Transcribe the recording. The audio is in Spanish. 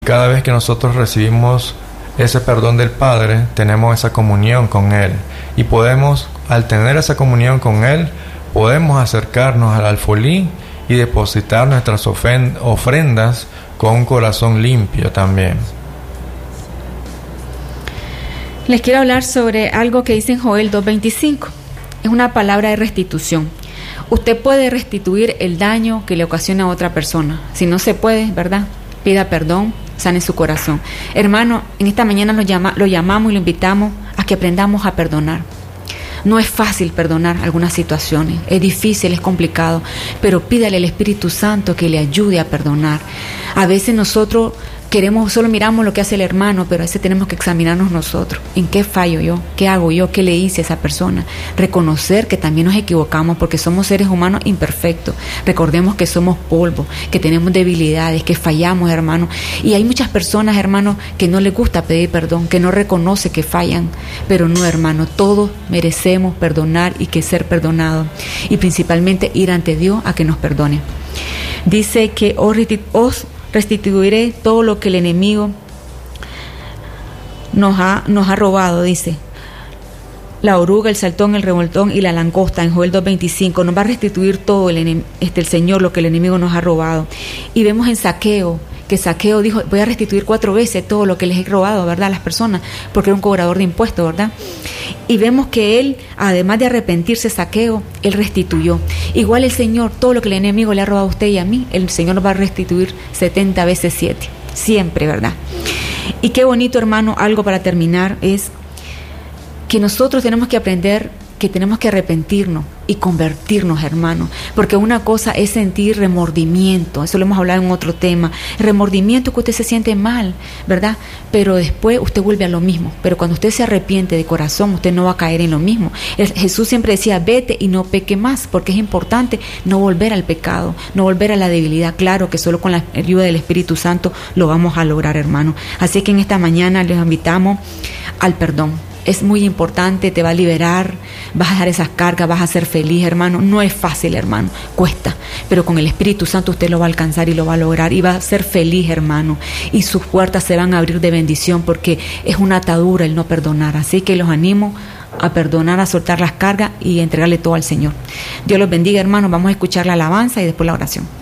Cada vez que nosotros recibimos ese perdón del Padre, tenemos esa comunión con Él. Y podemos, al tener esa comunión con Él, podemos acercarnos al alfolí y depositar nuestras ofrendas con un corazón limpio también. Les quiero hablar sobre algo que dice en Joel 2:25. Es una palabra de restitución. Usted puede restituir el daño que le ocasiona a otra persona. Si no se puede, ¿verdad? Pida perdón, sane su corazón. Hermano, en esta mañana lo llamamos y lo invitamos a que aprendamos a perdonar. No es fácil perdonar algunas situaciones, es difícil, es complicado, pero pídale al Espíritu Santo que le ayude a perdonar. A veces nosotros solo miramos lo que hace el hermano, pero a veces tenemos que examinarnos nosotros. ¿En qué fallo yo? ¿Qué hago yo? ¿Qué le hice a esa persona? Reconocer que también nos equivocamos porque somos seres humanos imperfectos. Recordemos que somos polvo, que tenemos debilidades, que fallamos, hermano. Y hay muchas personas, hermano, que no les gusta pedir perdón, que no reconoce que fallan. Pero no, hermano, todos merecemos perdonar y que ser perdonados. Y principalmente ir ante Dios a que nos perdone. Dice que os restituiré todo lo que el enemigo nos ha robado, dice. La oruga, el saltón, el revoltón y la langosta, en Joel 2:25, nos va a restituir todo el Señor lo que el enemigo nos ha robado. Y vemos en Zaqueo, que Zaqueo dijo, voy a restituir 4 veces todo lo que les he robado, ¿verdad?, a las personas, porque era un cobrador de impuestos, ¿verdad? Y vemos que él, además de arrepentirse, Zaqueo, él restituyó. Igual el Señor, todo lo que el enemigo le ha robado a usted y a mí, el Señor nos va a restituir 70 veces 7, siempre, ¿verdad? Y qué bonito, hermano, algo para terminar, es que nosotros tenemos que aprender que tenemos que arrepentirnos y convertirnos, hermano, porque una cosa es sentir remordimiento, eso lo hemos hablado en otro tema, remordimiento que usted se siente mal, ¿verdad? Pero después usted vuelve a lo mismo, pero cuando usted se arrepiente de corazón, usted no va a caer en lo mismo. Jesús siempre decía, vete y no peque más, porque es importante no volver al pecado, no volver a la debilidad. Claro que solo con la ayuda del Espíritu Santo lo vamos a lograr, hermano. Así que en esta mañana les invitamos al perdón. Es muy importante, te va a liberar, vas a dejar esas cargas, vas a ser feliz, hermano. No es fácil, hermano, cuesta, pero con el Espíritu Santo usted lo va a alcanzar y lo va a lograr y va a ser feliz, hermano. Y sus puertas se van a abrir de bendición porque es una atadura el no perdonar. Así que los animo a perdonar, a soltar las cargas y entregarle todo al Señor. Dios los bendiga, hermano. Vamos a escuchar la alabanza y después la oración.